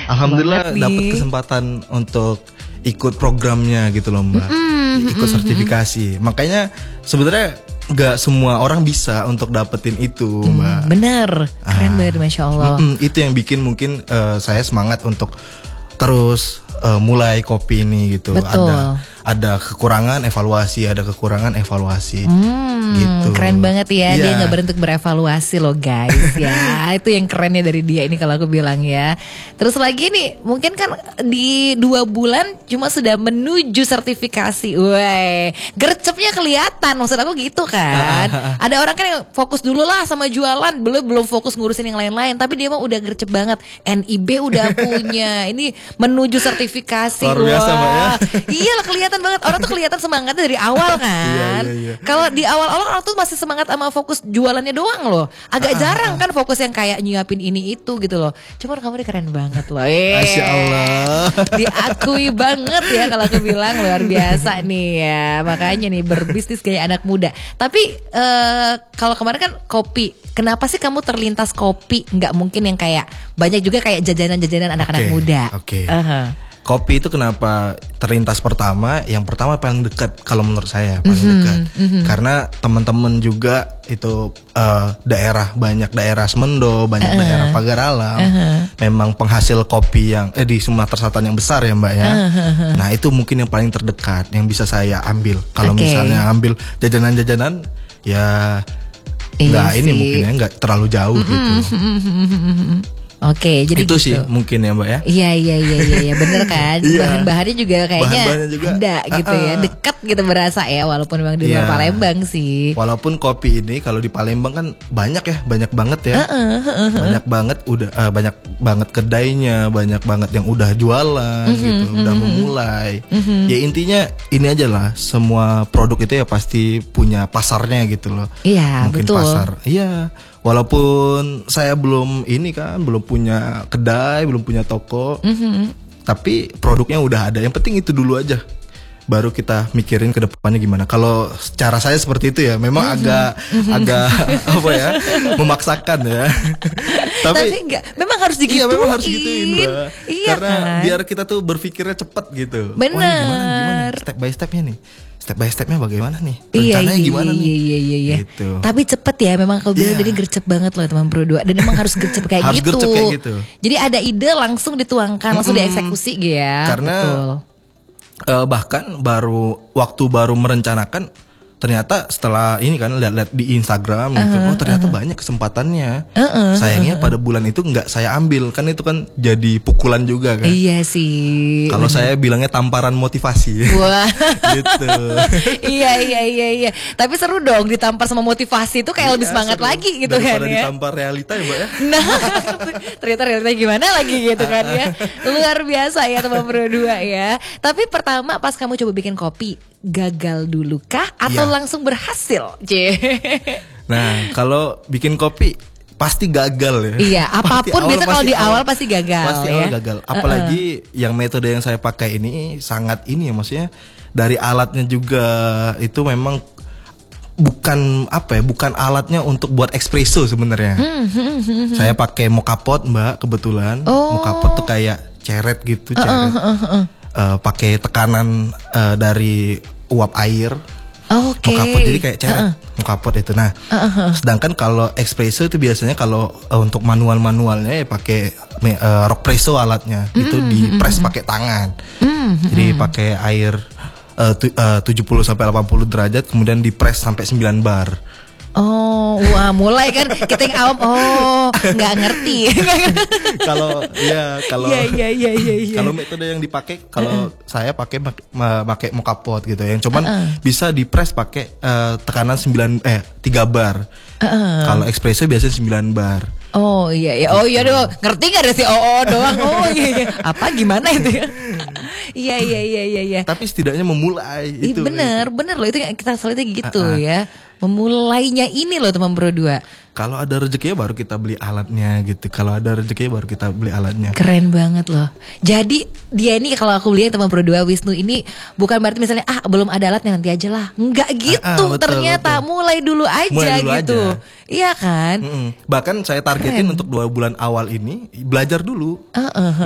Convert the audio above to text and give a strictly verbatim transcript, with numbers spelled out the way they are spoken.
Alhamdulillah dapat kesempatan untuk ikut programnya gitu loh Mbak. Mm-hmm. Ikut sertifikasi. Makanya sebenarnya nggak semua orang bisa untuk dapetin itu Mbak. Mm, bener, keren ah, banget Masya Allah. Itu yang bikin mungkin uh, saya semangat untuk terus uh, mulai kopi ini gitu. Betul. Ada ada kekurangan evaluasi, ada kekurangan evaluasi. Hmm, gitu. Keren banget ya, yeah. Dia nggak berhenti berevaluasi loh guys ya. Itu yang kerennya dari dia ini kalau aku bilang ya. Terus lagi nih, mungkin kan di dua bulan cuma sudah menuju sertifikasi. Weh, gercepnya kelihatan, maksud aku gitu kan. Ada orang kan yang fokus dulu lah sama jualan, belum belum fokus ngurusin yang lain-lain. Tapi dia mah udah gercep banget. N I B udah punya, ini menuju sertifikasi. Luar biasa Mbak ya. Iya lah, kelihatan banget, orang tuh kelihatan semangatnya dari awal kan. Iya, iya, iya. Kalau di awal-awal orang tuh masih semangat sama fokus jualannya doang loh. Agak jarang kan fokus yang kayak nyiapin ini itu gitu loh. Cuma kamu ini keren banget loh. Masya Allah. Diakui banget ya kalau aku bilang, luar biasa nih ya. Makanya nih berbisnis kayak anak muda. Tapi uh, kalau kemarin kan kopi, kenapa sih kamu terlintas kopi? Nggak mungkin yang kayak banyak juga kayak jajanan-jajanan anak-anak okay, muda. Oke. Okay. Uh-huh. Kopi itu kenapa terlintas pertama? Yang pertama paling dekat kalau menurut saya paling mm-hmm, dekat. Mm-hmm. Karena teman-teman juga itu uh, daerah banyak daerah Semendo, banyak uh-huh. daerah Pagar Alam. Uh-huh. Memang penghasil kopi yang eh di Sumatera Selatan yang besar ya Mbak ya. Uh-huh. Nah itu mungkin yang paling terdekat yang bisa saya ambil. Kalau okay. misalnya ambil jajanan-jajanan ya nggak iya ini sih. mungkin ya nggak terlalu jauh mm-hmm. gitu. Oke, jadi itu gitu. sih mungkin ya Mbak ya. Iya iya iya iya ya, bener kan. Iya. Bahan-bahannya juga kayaknya juga, ada gitu uh-uh. ya, dekat gitu berasa ya, walaupun memang di luar yeah. Palembang sih. Walaupun kopi ini kalau di Palembang kan banyak ya, banyak banget ya. Uh-uh, uh-uh. Banyak banget udah uh, banyak banget kedainya, banyak banget yang udah jualan uh-huh, gitu, uh-huh. udah memulai. Uh-huh. Ya intinya ini aja lah, semua produk itu ya pasti punya pasarnya gitu loh. Iya, mungkin betul. pasar. Iya. Walaupun saya belum ini kan, belum punya kedai, belum punya toko, mm-hmm. tapi produknya udah ada. Yang penting itu dulu aja. Baru kita mikirin ke depannya gimana. Kalau cara saya seperti itu ya, memang mm-hmm. agak mm-hmm. agak apa ya, memaksakan ya. tapi, tapi enggak, memang harus digituin. Iya, memang harus gituin, Mbak. Iya, karena kan? biar kita tuh berpikirnya cepat gitu. Benar. Wah, gimana, gimana, step by stepnya nih. Step by stepnya bagaimana nih? iya, Rencananya iya, gimana iya, nih? Iya iya iya. Gitu. Tapi cepet ya, memang kalau bilang yeah. tadi gercep banget loh teman berdua. Dan memang harus gercep kayak harus gitu. Gercep kayak gitu. Jadi ada ide langsung dituangkan, langsung mm-hmm. dieksekusi gitu ya. Karena uh, bahkan baru waktu baru merencanakan, ternyata setelah ini kan lihat-lihat di Instagram gitu, uh-huh, oh ternyata uh-huh. banyak kesempatannya. Uh-uh, Sayangnya uh-huh. pada bulan itu nggak saya ambil, kan itu kan jadi pukulan juga kan. Iya sih. Kalau saya bilangnya tamparan motivasi. Wah. gitu. Iya iya iya iya. Tapi seru dong ditampar sama motivasi itu kayak iya, lebih semangat seru. Lagi gitu daripada kan ya. Ditampar realita ya Mbak ya. Nah, ternyata realita gimana lagi gitu kan ya. Luar biasa ya teman berdua ya. Tapi pertama pas kamu coba bikin kopi, gagal dulu kah atau ya. Langsung berhasil? C. Nah, kalau bikin kopi pasti gagal ya. Iya, apapun biasa kalau di awal, awal pasti gagal. Pasti ya? awal gagal. Apalagi uh-uh. yang metode yang saya pakai ini sangat ini ya, maksudnya dari alatnya juga itu memang bukan apa ya, bukan alatnya untuk buat espresso sebenarnya. Hmm, hmm, hmm, saya pakai moka pot Mbak, kebetulan. Oh. Moka pot tuh kayak ceret gitu, ceret. Uh, uh, uh, uh. Uh, pakai tekanan uh, dari uap air. Oke. Okay. Moka pot jadi kayak ceret, uh-uh. moka pot itu. Nah, uh-uh. sedangkan kalau espresso itu biasanya kalau uh, untuk manual-manualnya ya pakai uh, rockpresso alatnya. Mm-hmm. Itu di press pakai tangan. Mm-hmm. Jadi pakai air uh, tu, uh, tujuh puluh sampai delapan puluh derajat, kemudian di press sampai sembilan bar. Oh, wah mulai kan kita yang awam, oh nggak ngerti. Kalau ya kalau ya, ya, ya, ya, ya. kalau metode yang dipakai, kalau uh-uh. saya pakai pakai moka pot gitu, yang cuman uh-uh. bisa di press pakai uh, tekanan sembilan eh tiga bar. Uh-uh. Kalau espresso biasanya sembilan bar. Oh iya ya, oh iya dong, ngerti nggak ada si O O doang, oh iya, iya. Apa gimana itu ya? Iya iya iya iya. Ya. Tapi setidaknya memulai Ih, itu. Bener itu. bener loh, itu kita selalu gitu uh-uh. ya. Memulainya ini loh teman berdua. Kalau ada rezekinya baru kita beli alatnya gitu. Kalau ada rezekinya baru kita beli alatnya. Keren banget loh. Jadi dia ini kalau aku lihat teman berdua Wisnu ini bukan berarti misalnya ah belum ada alatnya nanti aja lah. Enggak gitu. Ah, ah, betul, ternyata betul. mulai dulu aja mulai dulu gitu. Aja. Iya kan? Mm-mm. Bahkan saya targetin Keren. Untuk dua bulan awal ini belajar dulu. Uh-uh.